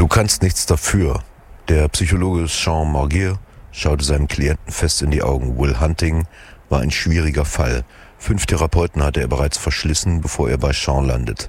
Du kannst nichts dafür. Der Psychologe Sean Marguer schaute seinem Klienten fest in die Augen. Will Hunting war ein schwieriger Fall. 5 Therapeuten hatte er bereits verschlissen, bevor er bei Sean landet.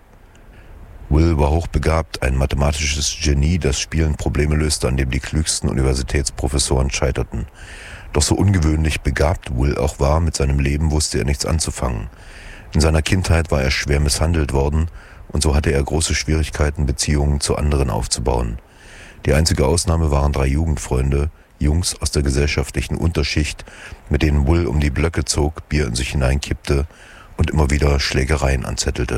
Will war hochbegabt, ein mathematisches Genie, das Spielen Probleme löste, an dem die klügsten Universitätsprofessoren scheiterten. Doch so ungewöhnlich begabt Will auch war, mit seinem Leben wusste er nichts anzufangen. In seiner Kindheit war er schwer misshandelt worden und so hatte er große Schwierigkeiten, Beziehungen zu anderen aufzubauen. Die einzige Ausnahme waren 3 Jugendfreunde, Jungs aus der gesellschaftlichen Unterschicht, mit denen Will um die Blöcke zog, Bier in sich hineinkippte und immer wieder Schlägereien anzettelte.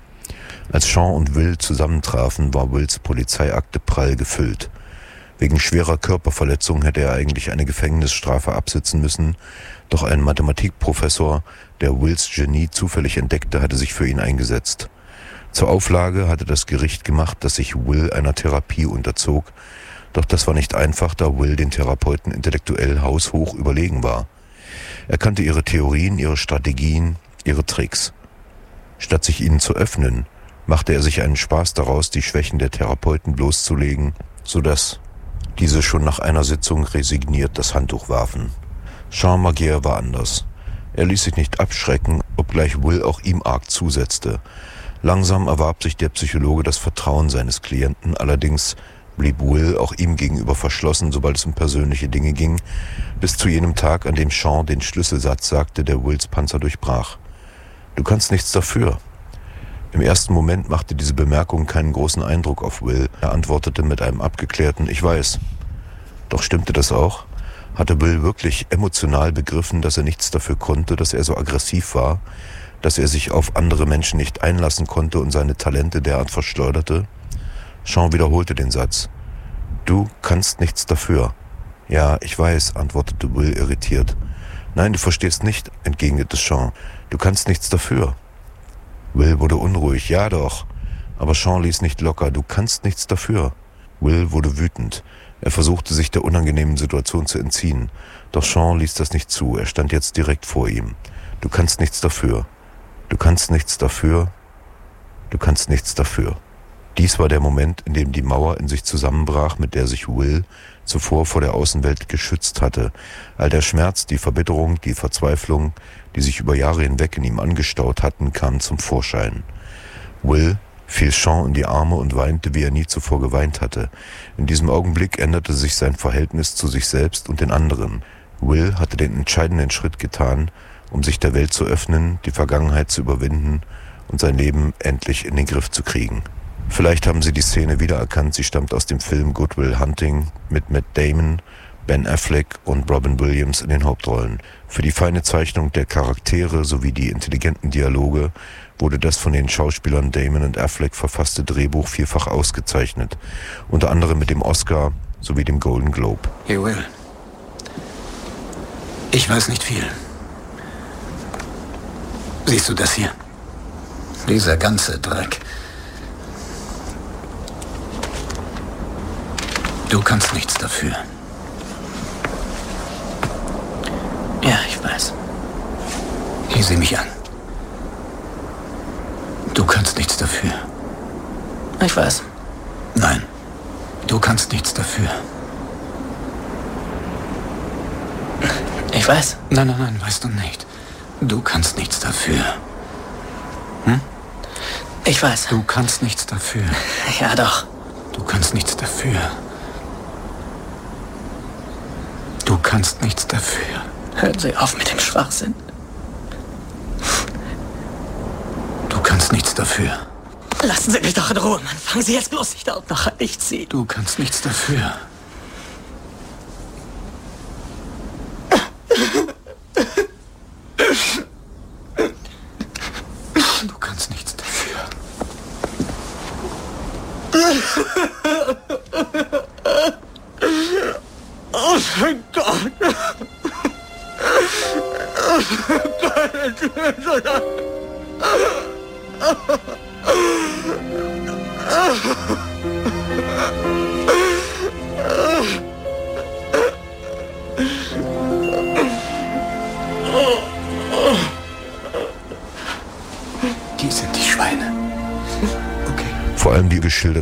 Als Sean und Will zusammentrafen, war Wills Polizeiakte prall gefüllt. Wegen schwerer Körperverletzung hätte er eigentlich eine Gefängnisstrafe absitzen müssen, doch ein Mathematikprofessor, der Wills Genie zufällig entdeckte, hatte sich für ihn eingesetzt. Zur Auflage hatte das Gericht gemacht, dass sich Will einer Therapie unterzog, doch das war nicht einfach, da Will den Therapeuten intellektuell haushoch überlegen war. Er kannte ihre Theorien, ihre Strategien, ihre Tricks. Statt sich ihnen zu öffnen, machte er sich einen Spaß daraus, die Schwächen der Therapeuten bloßzulegen, sodass diese schon nach einer Sitzung resigniert das Handtuch warfen. Sean Marguer war anders. Er ließ sich nicht abschrecken, obgleich Will auch ihm arg zusetzte. Langsam erwarb sich der Psychologe das Vertrauen seines Klienten, allerdings blieb Will auch ihm gegenüber verschlossen, sobald es um persönliche Dinge ging, bis zu jenem Tag, an dem Sean den Schlüsselsatz sagte, der Wills Panzer durchbrach. »Du kannst nichts dafür.« Im ersten Moment machte diese Bemerkung keinen großen Eindruck auf Will. Er antwortete mit einem abgeklärten »Ich weiß«. Doch stimmte das auch? Hatte Will wirklich emotional begriffen, dass er nichts dafür konnte, dass er so aggressiv war, dass er sich auf andere Menschen nicht einlassen konnte und seine Talente derart verschleuderte? Sean wiederholte den Satz. »Du kannst nichts dafür.« »Ja, ich weiß«, antwortete Will irritiert. »Nein, du verstehst nicht«, entgegnete Sean. »Du kannst nichts dafür.« Will wurde unruhig. »Ja doch.« Aber Sean ließ nicht locker. »Du kannst nichts dafür.« Will wurde wütend. Er versuchte, sich der unangenehmen Situation zu entziehen. Doch Sean ließ das nicht zu. Er stand jetzt direkt vor ihm. »Du kannst nichts dafür. Du kannst nichts dafür. Du kannst nichts dafür.« Dies war der Moment, in dem die Mauer in sich zusammenbrach, mit der sich Will zuvor vor der Außenwelt geschützt hatte. All der Schmerz, die Verbitterung, die Verzweiflung, die sich über Jahre hinweg in ihm angestaut hatten, kamen zum Vorschein. Will fiel Sean in die Arme und weinte, wie er nie zuvor geweint hatte. In diesem Augenblick änderte sich sein Verhältnis zu sich selbst und den anderen. Will hatte den entscheidenden Schritt getan, um sich der Welt zu öffnen, die Vergangenheit zu überwinden und sein Leben endlich in den Griff zu kriegen. Vielleicht haben Sie die Szene wiedererkannt, sie stammt aus dem Film Good Will Hunting mit Matt Damon, Ben Affleck und Robin Williams in den Hauptrollen. Für die feine Zeichnung der Charaktere sowie die intelligenten Dialoge wurde das von den Schauspielern Damon und Affleck verfasste Drehbuch vielfach ausgezeichnet, unter anderem mit dem Oscar sowie dem Golden Globe. Hey Will, ich weiß nicht viel. Siehst du das hier? Dieser ganze Dreck. Du kannst nichts dafür. Ja, ich weiß. Hier, sieh mich an. Du kannst nichts dafür. Ich weiß. Nein, du kannst nichts dafür. Ich weiß. Nein, weißt du nicht. Du kannst nichts dafür. Ich weiß. Du kannst nichts dafür. Ja, doch. Du kannst nichts dafür. Du kannst nichts dafür. Hören Sie auf mit dem Schwachsinn. Du kannst nichts dafür. Lassen Sie mich doch in Ruhe, Mann. Fangen Sie jetzt bloß nicht auf, noch an ich ziehen. Du kannst nichts dafür. Du kannst nichts dafür. Oh mein Gott. Oh mein Gott. Die sind die Schweine. Okay. Vor allem die geschildert